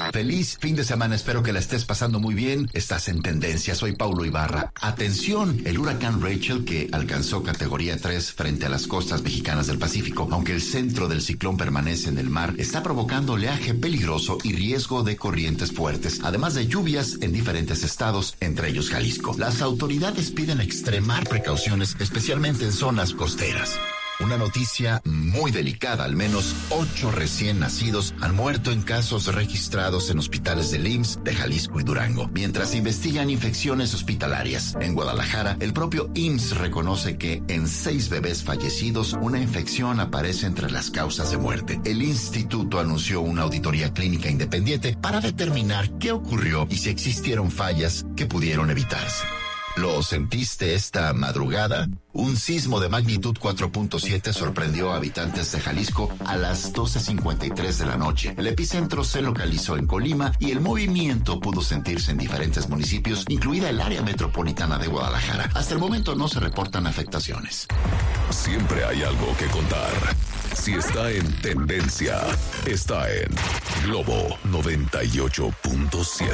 Feliz fin de semana, espero que la estés pasando muy bien. Estás en Tendencia, soy Paulo Ibarra. Atención, el huracán Rachel, que alcanzó categoría 3 frente a las costas mexicanas del Pacífico, aunque el centro del ciclón permanece en el mar, está provocando oleaje peligroso y riesgo de corrientes fuertes, además de lluvias en diferentes estados, entre ellos Jalisco. Las autoridades piden extremar precauciones, especialmente en zonas costeras. Una noticia muy delicada, al menos 8 recién nacidos han muerto en casos registrados en hospitales del IMSS de Jalisco y Durango, mientras investigan infecciones hospitalarias. En Guadalajara, el propio IMSS reconoce que en 6 bebés fallecidos, una infección aparece entre las causas de muerte. El instituto anunció una auditoría clínica independiente para determinar qué ocurrió y si existieron fallas que pudieron evitarse. ¿Lo sentiste esta madrugada? Un sismo de magnitud 4.7 sorprendió a habitantes de Jalisco a las 12:53 de la noche. El epicentro se localizó en Colima y el movimiento pudo sentirse en diferentes municipios, incluida el área metropolitana de Guadalajara. Hasta el momento no se reportan afectaciones. Siempre hay algo que contar. Si está en tendencia, está en Globo 98.7.